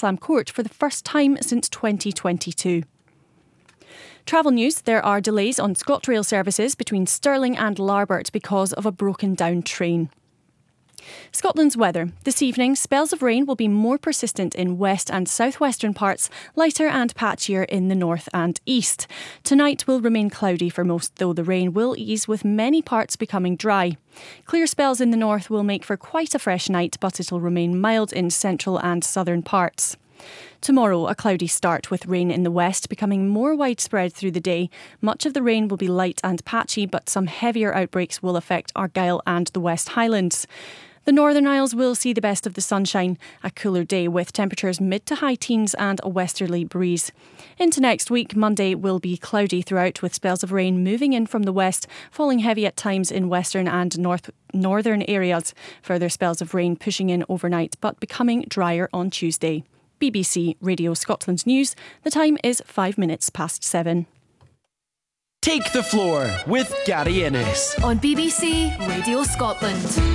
Slam Court for the first time since 2022. Travel news, there are delays on ScotRail services between Stirling and Larbert because of a broken down train. Scotland's weather. This evening, spells of rain will be more persistent in west and southwestern parts, lighter and patchier in the north and east. Tonight will remain cloudy for most, though the rain will ease with many parts becoming dry. Clear spells in the north will make for quite a fresh night, but it'll remain mild in central and southern parts. Tomorrow, a cloudy start with rain in the west becoming more widespread through the day. Much of the rain will be light and patchy, but some heavier outbreaks will affect Argyll and the West Highlands. The Northern Isles will see the best of the sunshine, a cooler day with temperatures mid to high teens and a westerly breeze. Into next week, Monday will be cloudy throughout with spells of rain moving in from the west, falling heavy at times in western and northern areas. Further spells of rain pushing in overnight but becoming drier on Tuesday. BBC Radio Scotland News. The time is 5 minutes past 7. Take the Floor with Gary Innes on BBC Radio Scotland.